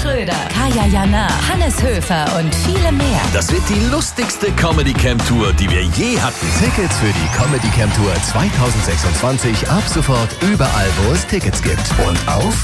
Schröder, Kaya Jana, Hannes Höfer und viele mehr. Das wird die lustigste Comedy-Camp-Tour, die wir je hatten. Tickets für die Comedy Camp Tour 2026 ab sofort überall, wo es Tickets gibt. Und auf